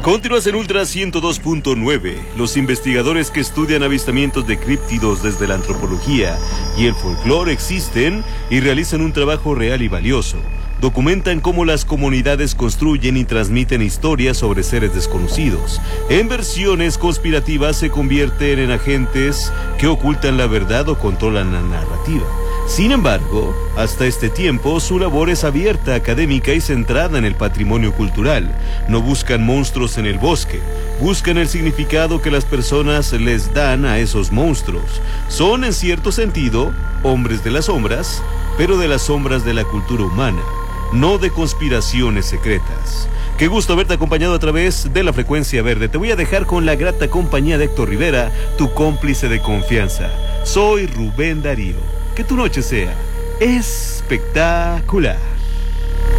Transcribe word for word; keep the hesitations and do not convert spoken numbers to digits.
Continúas en Ultra ciento dos punto nueve. Los investigadores que estudian avistamientos de críptidos desde la antropología y el folclore existen y realizan un trabajo real y valioso. Documentan cómo las comunidades construyen y transmiten historias sobre seres desconocidos. En versiones conspirativas se convierten en agentes que ocultan la verdad o controlan la narrativa. Sin embargo, hasta este tiempo su labor es abierta, académica y centrada en el patrimonio cultural. No buscan monstruos en el bosque, buscan el significado que las personas les dan a esos monstruos. Son, en cierto sentido, hombres de las sombras, pero de las sombras de la cultura humana, no de conspiraciones secretas. Qué gusto haberte acompañado a través de la Frecuencia Verde. Te voy a dejar con la grata compañía de Héctor Rivera, tu cómplice de confianza. Soy Rubén Darío. Que tu noche sea espectacular.